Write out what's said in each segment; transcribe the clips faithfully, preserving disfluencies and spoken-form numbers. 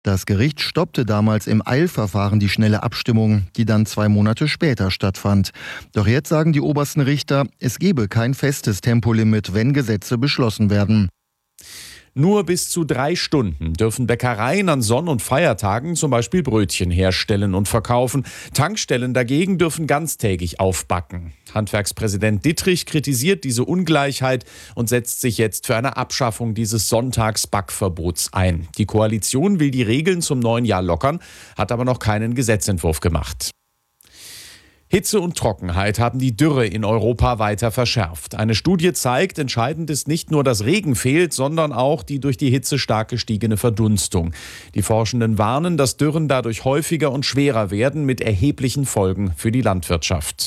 Das Gericht stoppte damals im Eilverfahren die schnelle Abstimmung, die dann zwei Monate später stattfand. Doch jetzt sagen die obersten Richter, es gebe kein festes Tempolimit, wenn Gesetze beschlossen werden. Nur bis zu drei Stunden dürfen Bäckereien an Sonn- und Feiertagen zum Beispiel Brötchen herstellen und verkaufen. Tankstellen dagegen dürfen ganztägig aufbacken. Handwerkspräsident Dittrich kritisiert diese Ungleichheit und setzt sich jetzt für eine Abschaffung dieses Sonntagsbackverbots ein. Die Koalition will die Regeln zum neuen Jahr lockern, hat aber noch keinen Gesetzentwurf gemacht. Hitze und Trockenheit haben die Dürre in Europa weiter verschärft. Eine Studie zeigt, entscheidend ist nicht nur, dass Regen fehlt, sondern auch die durch die Hitze stark gestiegene Verdunstung. Die Forschenden warnen, dass Dürren dadurch häufiger und schwerer werden, mit erheblichen Folgen für die Landwirtschaft.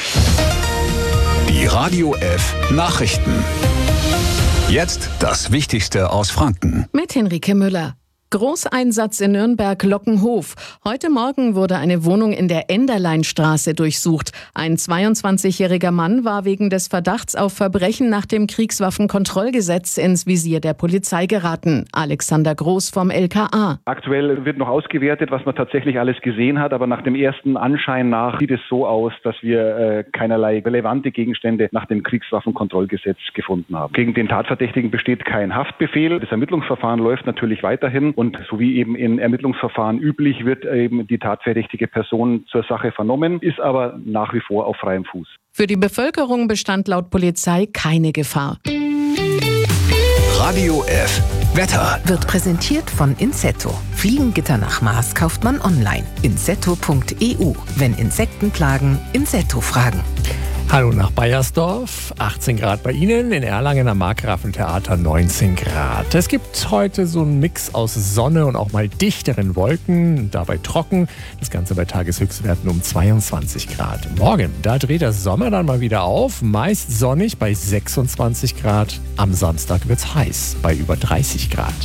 Die Radio F Nachrichten. Jetzt das Wichtigste aus Franken. Mit Henrike Müller. Großeinsatz in Nürnberg-Lockenhof. Heute Morgen wurde eine Wohnung in der Enderleinstraße durchsucht. Ein zweiundzwanzigjähriger Mann war wegen des Verdachts auf Verbrechen nach dem Kriegswaffenkontrollgesetz ins Visier der Polizei geraten. Alexander Groß vom L K A. Aktuell wird noch ausgewertet, was man tatsächlich alles gesehen hat, aber nach dem ersten Anschein nach sieht es so aus, dass wir äh, keinerlei relevante Gegenstände nach dem Kriegswaffenkontrollgesetz gefunden haben. Gegen den Tatverdächtigen besteht kein Haftbefehl. Das Ermittlungsverfahren läuft natürlich weiterhin. Und so wie eben in Ermittlungsverfahren üblich, wird eben die tatverdächtige Person zur Sache vernommen, ist aber nach wie vor auf freiem Fuß. Für die Bevölkerung bestand laut Polizei keine Gefahr. Radio F Wetter wird präsentiert von Insetto. Fliegengitter nach Maß kauft man online. insetto punkt e u. Wenn Insekten plagen, Insetto fragen. Hallo nach Baiersdorf, achtzehn Grad bei Ihnen, in Erlangen am Markgrafentheater neunzehn Grad. Es gibt heute so einen Mix aus Sonne und auch mal dichteren Wolken, dabei trocken. Das Ganze bei Tageshöchstwerten um zweiundzwanzig Grad. Morgen, da dreht der Sommer dann mal wieder auf, meist sonnig bei sechsundzwanzig Grad. Am Samstag wird's heiß bei über dreißig Grad.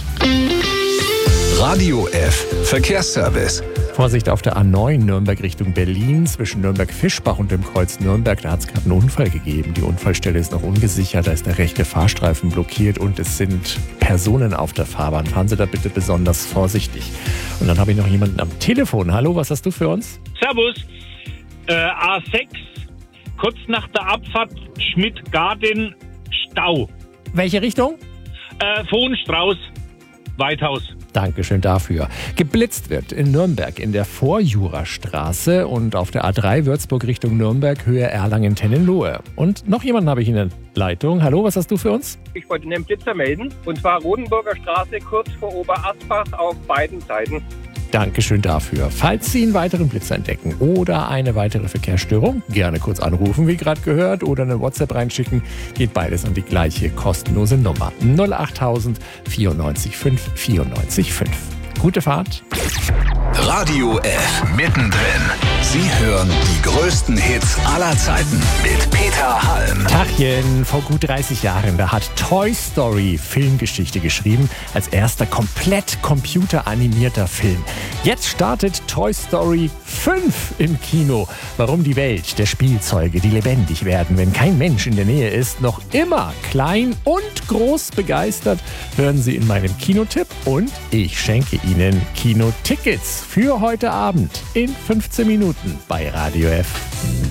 Radio F Verkehrsservice. Vorsicht auf der A neun Nürnberg Richtung Berlin zwischen Nürnberg-Fischbach und dem Kreuz Nürnberg. Da hat es gerade einen Unfall gegeben. Die Unfallstelle ist noch ungesichert. Da ist der rechte Fahrstreifen blockiert und es sind Personen auf der Fahrbahn. Fahren Sie da bitte besonders vorsichtig. Und dann habe ich noch jemanden am Telefon. Hallo, was hast du für uns? Servus. Äh, A sechs, kurz nach der Abfahrt Schmidt-Gardin, Stau. Welche Richtung? Äh, Vohnstrauß, Weithaus. Dankeschön dafür. Geblitzt wird in Nürnberg in der Vorjurastraße und auf der A drei Würzburg Richtung Nürnberg, Höhe Erlangen-Tennenlohe. Und noch jemanden habe ich in der Leitung. Hallo, was hast du für uns? Ich wollte einen Blitzer melden, und zwar Rodenburger Straße kurz vor Oberasbach auf beiden Seiten. Dankeschön dafür. Falls Sie einen weiteren Blitzer entdecken oder eine weitere Verkehrsstörung, gerne kurz anrufen, wie gerade gehört, oder eine WhatsApp reinschicken. Geht beides an die gleiche kostenlose Nummer. null achttausend vierundneunzig fünf vierundneunzig fünf. Gute Fahrt. Radio F mittendrin. Sie hören die größten Hits aller Zeiten mit Peter Halm. Tachchen, vor gut dreißig Jahren, da hat Toy Story Filmgeschichte geschrieben, als erster komplett computeranimierter Film. Jetzt startet Toy Story fünf im Kino. Warum die Welt der Spielzeuge, die lebendig werden, wenn kein Mensch in der Nähe ist, noch immer klein und groß begeistert, hören Sie in meinem Kinotipp, und ich schenke Ihnen Kinotickets für heute Abend in fünfzehn Minuten bei Radio F.